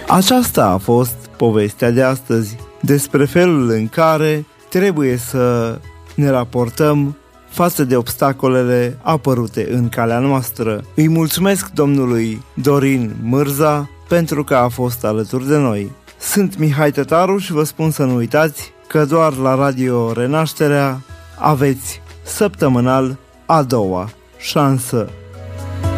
Aceasta a fost povestea de astăzi despre felul în care trebuie să ne raportăm față de obstacolele apărute în calea noastră. Îi mulțumesc domnului Dorin Mârza pentru că a fost alături de noi. Sunt Mihai Tătaru și vă spun să nu uitați că doar la Radio Renașterea aveți săptămânal a doua șansă.